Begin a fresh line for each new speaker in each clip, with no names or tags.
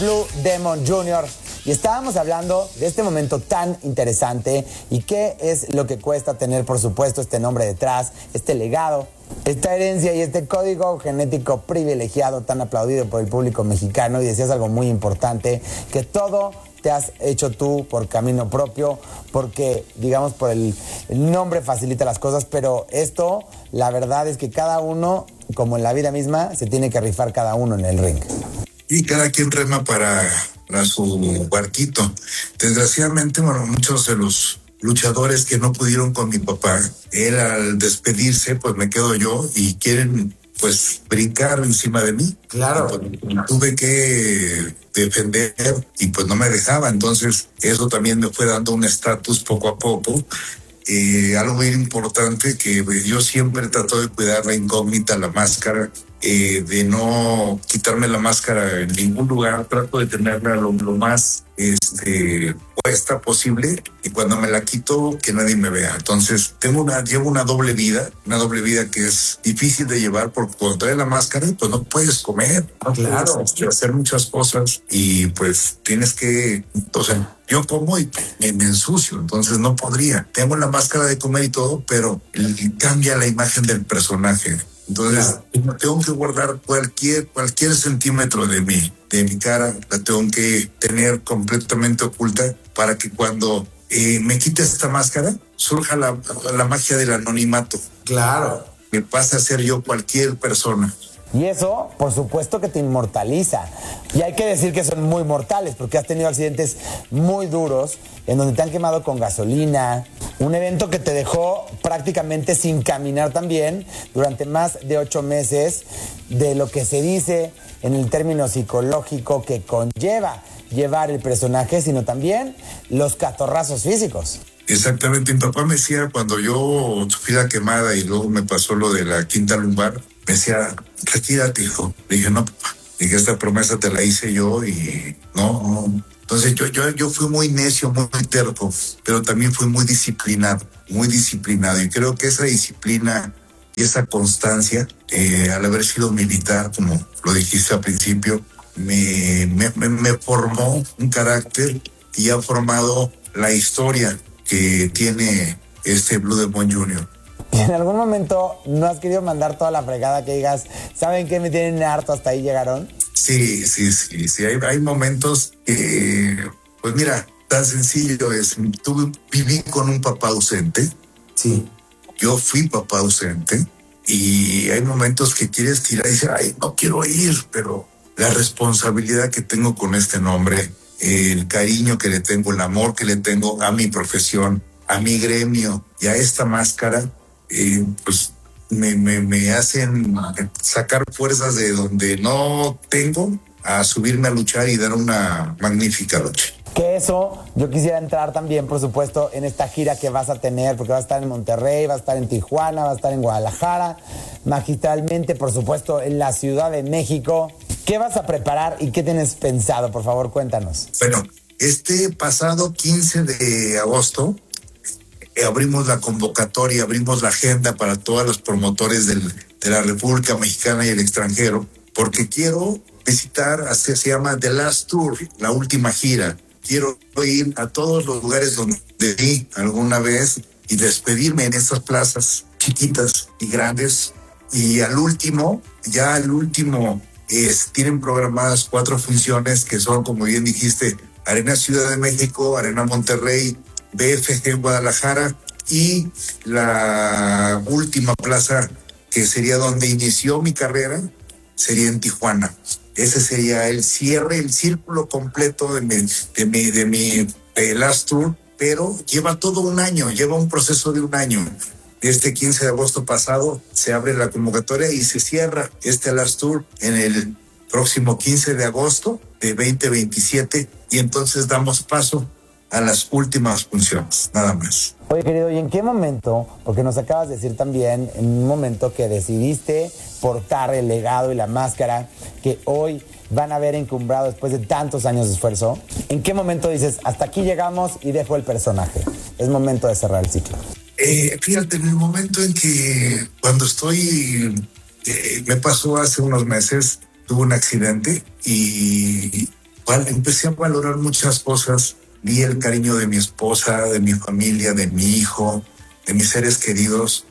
Blue Demon Jr. Y estábamos hablando de este momento tan interesante y qué es lo que cuesta tener, por supuesto, este nombre detrás, este legado, esta herencia y este código genético privilegiado tan aplaudido por el público mexicano. Y decías algo muy importante, que todo te has hecho tú por camino propio, porque, digamos, por el nombre facilita las cosas, pero esto, la verdad es que cada uno, como en la vida misma, se tiene que rifar cada uno en el ring.
Y cada quien rema para su barquito. Desgraciadamente, bueno, muchos de los luchadores que no pudieron con mi papá, él al despedirse, pues me quedo yo y quieren, pues, brincar encima de mí.
Claro.
Y, pues, tuve que defender y pues no me dejaba. Entonces, eso también me fue dando un estatus poco a poco. Algo muy importante que yo siempre trato de cuidar la incógnita, la máscara, de no quitarme la máscara en ningún lugar. Trato de tenerla lo más puesta posible, y cuando me la quito, que nadie me vea. Entonces llevo una doble vida que es difícil de llevar, porque cuando traes la máscara, pues no puedes comer, no
Claro,
puedes hacer muchas cosas, y pues tienes que, entonces yo como y me ensucio, entonces no podría. Tengo la máscara de comer y todo, pero cambia la imagen del personaje. Entonces, tengo que guardar cualquier centímetro de mi cara, la tengo que tener completamente oculta, para que cuando me quite esta máscara, surja la magia del anonimato.
claro.
Que pase a ser yo cualquier persona.
Y eso, por supuesto, que te inmortaliza. Y hay que decir que son muy mortales, porque has tenido accidentes muy duros, en donde te han quemado con gasolina, un evento que te dejó prácticamente sin caminar también durante más de 8 meses, de lo que se dice en el término psicológico que conlleva llevar el personaje, sino también los catorrazos físicos.
Exactamente, mi papá me decía, cuando yo sufrí la quemada y luego me pasó lo de la quinta lumbar, me decía, retírate, hijo. Le dije, no, papá, dije, esta promesa te la hice yo y no. Entonces yo fui muy necio, muy terco, pero también fui muy disciplinado. Y creo que esa disciplina y esa constancia, al haber sido militar, como lo dijiste al principio, me formó un carácter y ha formado la historia que tiene este Blue Demon Jr.
¿Y en algún momento no has querido mandar toda la fregada, que digas, ¿saben qué? Me tienen harto, hasta ahí llegaron?
Sí. Hay momentos que, pues mira, tan sencillo es. Viví con un papá ausente.
Sí.
Yo fui papá ausente. Y hay momentos que quieres tirar y dices, ay, no quiero ir, pero la responsabilidad que tengo con este nombre, el cariño que le tengo, el amor que le tengo a mi profesión, a mi gremio y a esta máscara, pues me hacen sacar fuerzas de donde no tengo, a subirme a luchar y dar una magnífica lucha.
Que eso, yo quisiera entrar también, por supuesto, en esta gira que vas a tener, porque vas a estar en Monterrey, vas a estar en Tijuana, vas a estar en Guadalajara, magistralmente, por supuesto, en la Ciudad de México. ¿Qué vas a preparar y qué tienes pensado? Por favor, cuéntanos.
Bueno, este pasado 15 de agosto abrimos la convocatoria, abrimos la agenda para todos los promotores de la República Mexicana y el extranjero, porque quiero visitar, se llama The Last Tour, la última gira. Quiero ir a todos los lugares donde vi alguna vez y despedirme en estas plazas chiquitas y grandes. Y al último, tienen programadas 4 funciones que son, como bien dijiste, Arena Ciudad de México, Arena Monterrey, BFG Guadalajara, y la última plaza, que sería donde inició mi carrera, sería en Tijuana. Ese sería el cierre, el círculo completo de mi Last Tour, pero lleva todo un año, lleva un proceso de un año. Este 15 de agosto pasado se abre la convocatoria y se cierra este Last Tour en el próximo 15 de agosto de 2027, y entonces damos paso a las últimas funciones, nada más.
Oye, querido, ¿y en qué momento, porque nos acabas de decir también, en un momento que decidiste portar el legado y la máscara que hoy van a ver encumbrado después de tantos años de esfuerzo, ¿en qué momento dices, hasta aquí llegamos y dejo el personaje? Es momento de cerrar el ciclo.
Fíjate, en el momento en que cuando me pasó hace unos meses, tuve un accidente y empecé a valorar muchas cosas. Vi el cariño de mi esposa, de mi familia, de mi hijo, de mis seres queridos,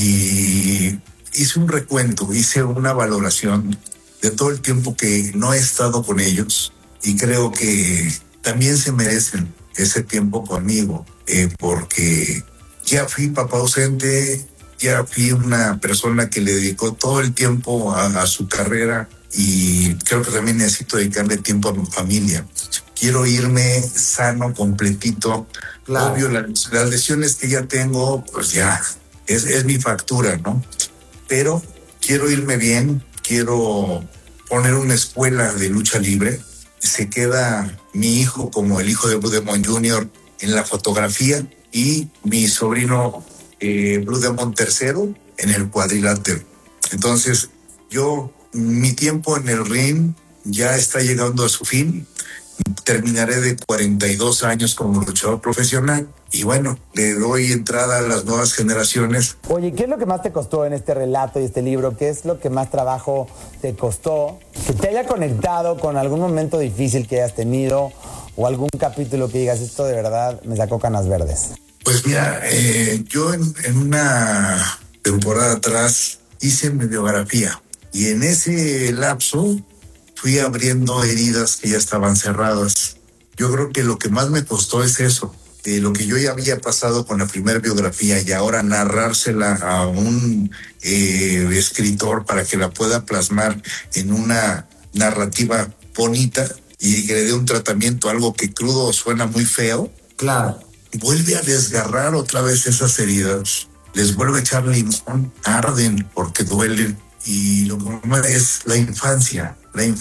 y hice un recuento, hice una valoración de todo el tiempo que no he estado con ellos, y creo que también se merecen ese tiempo conmigo, porque ya fui papá ausente, ya fui una persona que le dedicó todo el tiempo a su carrera, y creo que también necesito dedicarle tiempo a mi familia. Quiero irme sano, completito. Claro. Obvio, las lesiones que ya tengo, pues ya, es mi factura, ¿no? Pero quiero irme bien, quiero poner una escuela de lucha libre. Se queda mi hijo como el hijo de Blue Demon Jr. en la fotografía, y mi sobrino Blue Demon III en el cuadrilátero. Entonces, mi tiempo en el ring ya está llegando a su fin. Terminaré de 42 años como luchador profesional, y bueno, le doy entrada a las nuevas generaciones.
Oye, ¿qué es lo que más te costó en este relato y este libro? ¿Qué es lo que más trabajo te costó? Que te haya conectado con algún momento difícil que hayas tenido, o algún capítulo que digas, esto de verdad me sacó canas verdes.
Pues mira, yo en una temporada atrás hice mi biografía, y en ese lapso fui abriendo heridas que ya estaban cerradas. Yo creo que lo que más me costó es eso, de lo que yo ya había pasado con la primera biografía, y ahora narrársela a un escritor para que la pueda plasmar en una narrativa bonita y que le dé un tratamiento, algo que crudo suena muy feo.
Claro.
Vuelve a desgarrar otra vez esas heridas, les vuelve a echar limón, arden porque duelen, y lo normal es la infancia.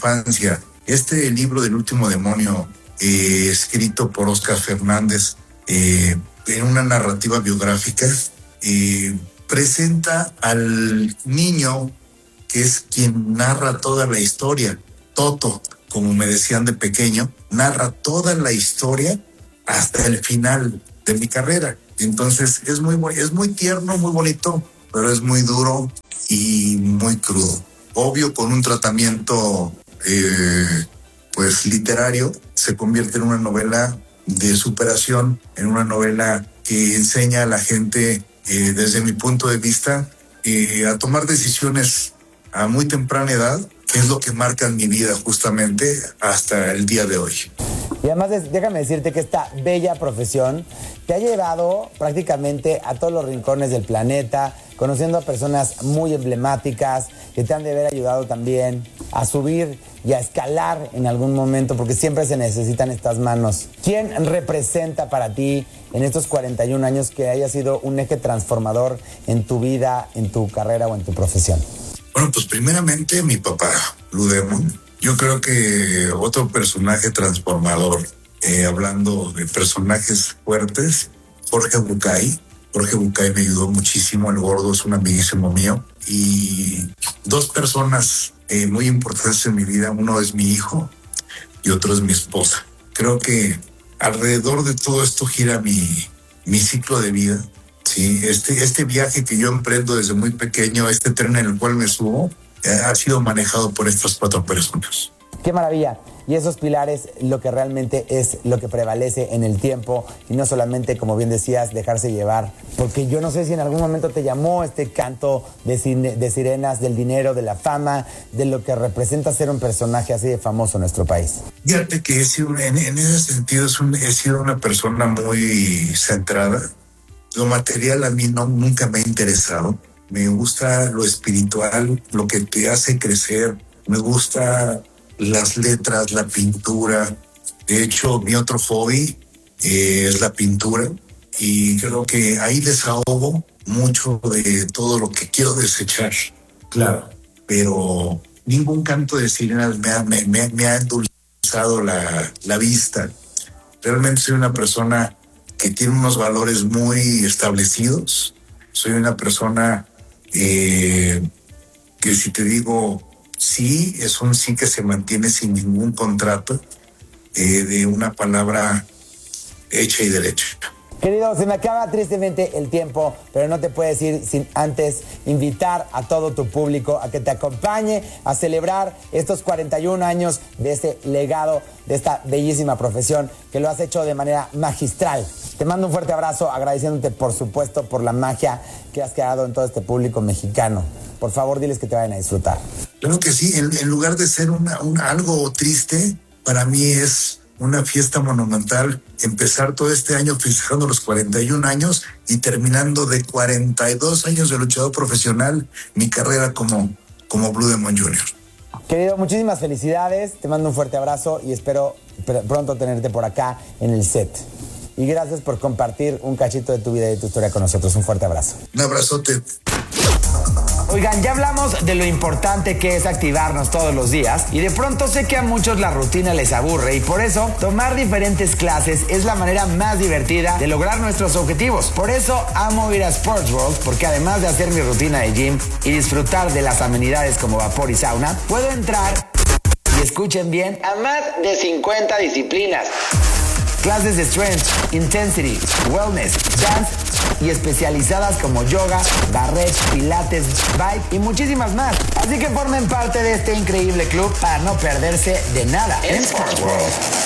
Este libro del último demonio, escrito por Oscar Fernández, en una narrativa biográfica, presenta al niño que es quien narra toda la historia. Toto, como me decían de pequeño, narra toda la historia hasta el final de mi carrera. Entonces es muy tierno, muy bonito, pero es muy duro y muy crudo. Obvio, con un tratamiento pues literario, se convierte en una novela de superación, en una novela que enseña a la gente, desde mi punto de vista, a tomar decisiones a muy temprana edad, que es lo que marca mi vida justamente hasta el día de hoy.
Y además, déjame decirte que esta bella profesión te ha llevado prácticamente a todos los rincones del planeta, conociendo a personas muy emblemáticas que te han de haber ayudado también a subir y a escalar en algún momento, porque siempre se necesitan estas manos. ¿Quién representa para ti en estos 41 años que haya sido un eje transformador en tu vida, en tu carrera o en tu profesión?
Bueno, pues primeramente mi papá, Blue Demon. Yo creo que otro personaje transformador, hablando de personajes fuertes, Jorge Bucay. Jorge Bucay me ayudó muchísimo, el gordo es un amiguísimo mío. Y dos personas muy importantes en mi vida, uno es mi hijo y otro es mi esposa. Creo que alrededor de todo esto gira mi ciclo de vida. Sí, este viaje que yo emprendo desde muy pequeño, este tren en el cual me subo, ha sido manejado por estas cuatro personas.
¡Qué maravilla! Y esos pilares, lo que realmente es lo que prevalece en el tiempo, y no solamente, como bien decías, dejarse llevar. Porque yo no sé si en algún momento te llamó este canto de sirenas, del dinero, de la fama, de lo que representa ser un personaje así de famoso en nuestro país.
Fíjate que en ese sentido he sido una persona muy centrada. Lo material a mí nunca me ha interesado. Me gusta lo espiritual, lo que te hace crecer. Me gusta las letras, la pintura. De hecho, mi otro hobby es la pintura, y creo que ahí desahogo mucho de todo lo que quiero desechar. Claro. Pero ningún canto de sirenas me ha endulzado la vista. Realmente soy una persona que tiene unos valores muy establecidos. Soy una persona que, si te digo sí, es un sí que se mantiene sin ningún contrato, de una palabra hecha y derecha.
Querido, se me acaba tristemente el tiempo, pero no te puedes ir sin antes invitar a todo tu público a que te acompañe a celebrar estos 41 años de este legado, de esta bellísima profesión que lo has hecho de manera magistral. Te mando un fuerte abrazo, agradeciéndote, por supuesto, por la magia que has creado en todo este público mexicano. Por favor, diles que te vayan a disfrutar.
Claro que sí, en lugar de ser algo triste, para mí es una fiesta monumental empezar todo este año festejando los 41 años y terminando de 42 años de luchador profesional mi carrera como Blue Demon Jr.
Querido, muchísimas felicidades, te mando un fuerte abrazo y espero pronto tenerte por acá en el set. Y gracias por compartir un cachito de tu vida y de tu historia con nosotros. Un fuerte abrazo.
Un abrazote.
Oigan, ya hablamos de lo importante que es activarnos todos los días y de pronto sé que a muchos la rutina les aburre y por eso tomar diferentes clases es la manera más divertida de lograr nuestros objetivos. Por eso amo ir a Sports World, porque además de hacer mi rutina de gym y disfrutar de las amenidades como vapor y sauna, puedo entrar, y escuchen bien, a más de 50 disciplinas. Clases de strength, intensity, wellness, dance y especializadas como yoga, barre, pilates, bike y muchísimas más. Así que formen parte de este increíble club para no perderse de nada en Sports World.